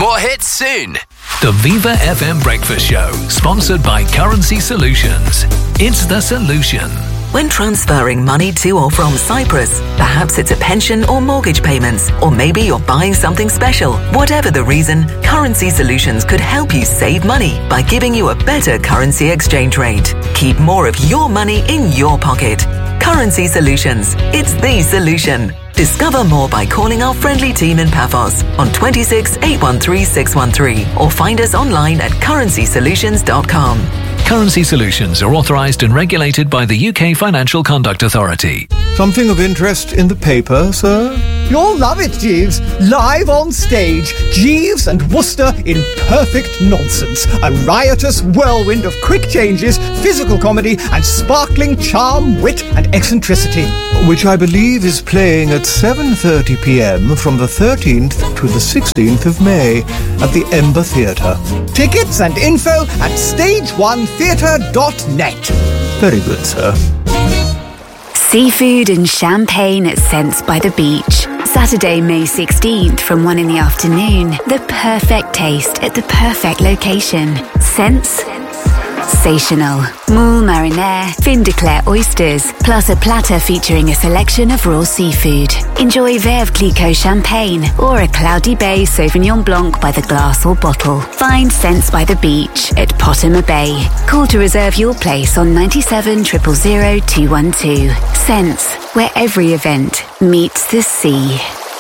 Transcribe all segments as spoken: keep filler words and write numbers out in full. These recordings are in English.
More hits soon. The Viva F M Breakfast Show, sponsored by Currency Solutions. It's the solution. When transferring money to or from Cyprus, perhaps it's a pension or mortgage payments, or maybe you're buying something special. Whatever the reason, Currency Solutions could help you save money by giving you a better currency exchange rate. Keep more of your money in your pocket. Currency Solutions. It's the solution. Discover more by calling our friendly team in Paphos on twenty-six, eight one three, six one three or find us online at currency solutions dot com. Currency Solutions are authorised and regulated by the U K Financial Conduct Authority. Something of interest in the paper, sir? You'll love it, Jeeves. Live on stage, Jeeves and Wooster in perfect nonsense. A riotous whirlwind of quick changes, physical comedy and sparkling charm, wit and eccentricity. Which I believe is playing at seven thirty p m from the thirteenth to the sixteenth of May at the Ember Theatre. Tickets and info at stage one theatre dot net. Very good, sir. Seafood and champagne at Sense by the Beach. Saturday, May sixteenth from one in the afternoon. The perfect taste at the perfect location. Sense. Sensational. Moule marinaire, fin de claire oysters, plus a platter featuring a selection of raw seafood. Enjoy Veuve Clicquot champagne or a Cloudy Bay Sauvignon Blanc by the glass or bottle. Find Sense by the Beach at Pottimer Bay. Call to reserve your place on ninety-seven, zero zero zero, two one two. Sense, where every event meets the sea.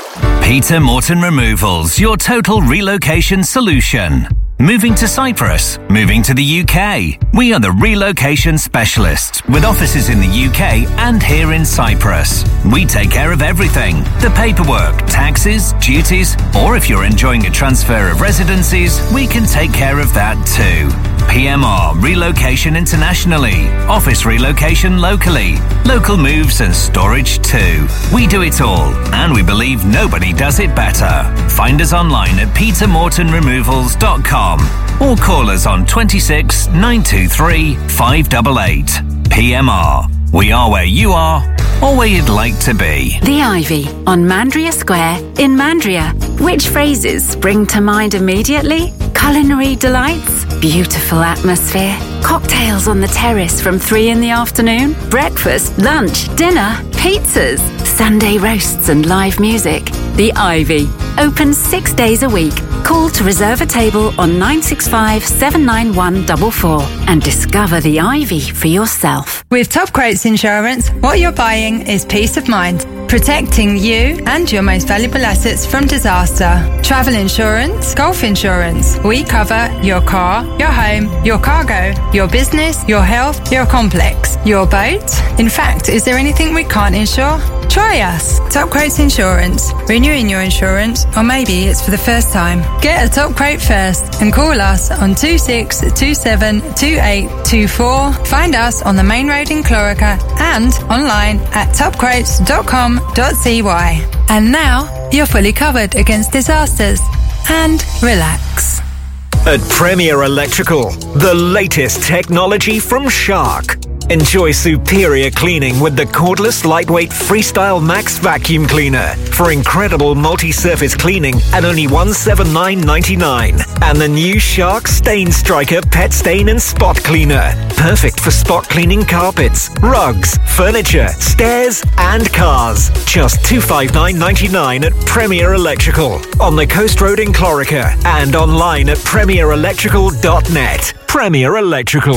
Peter Morton Removals, your total relocation solution. Moving to Cyprus, moving to the U K. We are the relocation specialists with offices in the U K and here in Cyprus. We take care of everything. The paperwork, taxes, duties, or if you're enjoying a transfer of residencies, we can take care of that too. P M R Relocation internationally, office relocation locally, local moves and storage too. We do it all, and we believe nobody does it better. Find us online at peter morton removals dot com or call us on twenty-six, nine two three, five eight eight. P M R. We are where you are, or where you'd like to be. The Ivy on Mandria Square in Mandria. Which phrases spring to mind immediately? Culinary delights, beautiful atmosphere, cocktails on the terrace from three in the afternoon, breakfast, lunch, dinner, pizzas, Sunday roasts and live music. The Ivy, open six days a week. Call to reserve a table on nine six five, seven nine one four four and discover the Ivy for yourself. With Top Quotes Insurance, what you're buying is peace of mind, protecting you and your most valuable assets from disaster. Travel insurance, golf insurance. We cover your car, your home, your cargo, your business, your health, your complex, your boat. In fact, is there anything we can't insure? Try us. Top Quotes Insurance. Renewing your insurance, or maybe it's for the first time. Get a top quote first and call us on two six two seven two eight two four. Find us on the main road in Clorica and online at top quotes dot com dot c y. And now you're fully covered against disasters. And relax. At Premier Electrical, the latest technology from Shark. Enjoy superior cleaning with the cordless lightweight Freestyle Max vacuum cleaner for incredible multi-surface cleaning at only one hundred seventy-nine ninety-nine. And the new Shark Stain Striker Pet Stain and Spot Cleaner. Perfect for spot cleaning carpets, rugs, furniture, stairs and cars. Just two hundred fifty-nine ninety-nine at Premier Electrical on the Coast Road in Clorica and online at premier electrical dot net. Premier Electrical.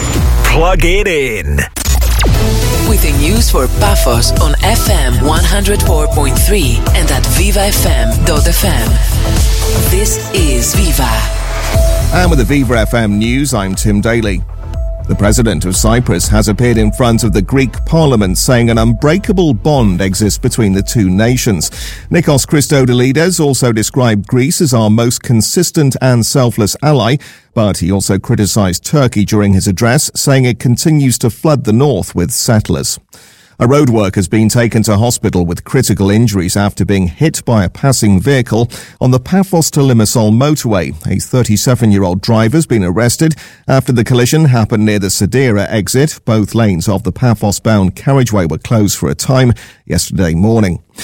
Plug it in. With the news for Paphos on F M one oh four point three and at viva f m dot f m. This is Viva. And with the Viva F M news, I'm Tim Daly. The President of Cyprus has appeared in front of the Greek Parliament saying an unbreakable bond exists between the two nations. Nikos Christodoulides also described Greece as our most consistent and selfless ally, but he also criticised Turkey during his address, saying it continues to flood the north with settlers. A road worker has been taken to hospital with critical injuries after being hit by a passing vehicle on the Paphos to Limassol motorway. A thirty-seven-year-old driver has been arrested after the collision happened near the Sedera exit. Both lanes of the Paphos-bound carriageway were closed for a time yesterday morning.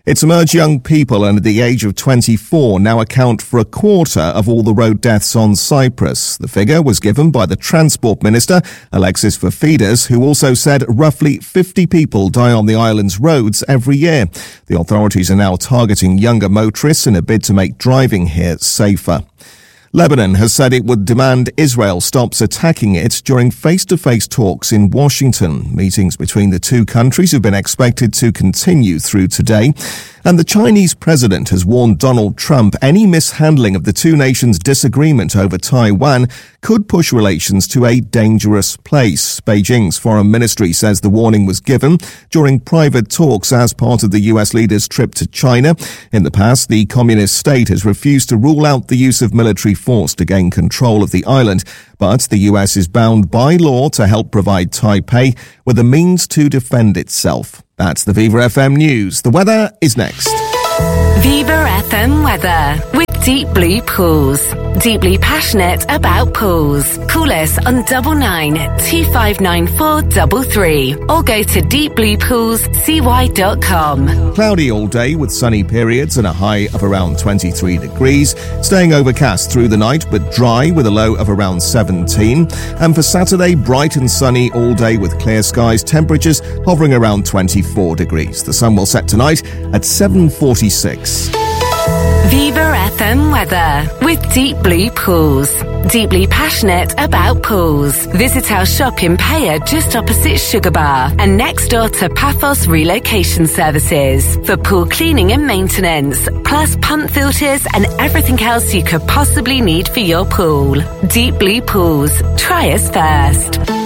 It's emerged young people under the age of twenty-four now account for a quarter of all the road deaths on Cyprus. The figure was given by the Transport Minister, Alexis Vafidas, who also said roughly fifty people die on the island's roads every year. The authorities are now targeting younger motorists in a bid to make driving here safer. Lebanon has said it would demand Israel stops attacking it during face-to-face talks in Washington. Meetings between the two countries have been expected to continue through today. And the Chinese president has warned Donald Trump any mishandling of the two nations' disagreement over Taiwan could push relations to a dangerous place. Beijing's foreign ministry says the warning was given during private talks as part of the U S leader's trip to China. In the past, the communist state has refused to rule out the use of military force to gain control of the island, but the U S is bound by law to help provide Taipei with the means to defend itself. That's the Viva F M News. The weather is next. Viva F M weather with Deep Blue Pools. Deeply passionate about pools. Call us on double nine two five nine four double three or go to deep blue pools c y dot com. Cloudy all day with sunny periods and a high of around twenty-three degrees. Staying overcast through the night but dry with a low of around seventeen. And for Saturday, bright and sunny all day with clear skies. Temperatures hovering around twenty-four degrees. The sun will set tonight at seven forty-six. Viva F M weather with Deep Blue Pools. Deeply passionate about pools. Visit our shop in Paya just opposite Sugar Bar and next door to Paphos Relocation Services for pool cleaning and maintenance, plus pump filters and everything else you could possibly need for your pool. Deep Blue Pools. Try us first.